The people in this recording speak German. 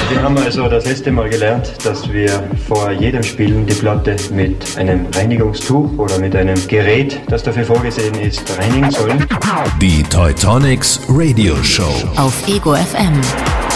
Wir haben also das letzte Mal gelernt, dass wir vor jedem Spielen die Platte mit einem Reinigungstuch oder mit einem Gerät, das dafür vorgesehen ist, reinigen sollen. Die Teutonics Radio Show auf Ego FM.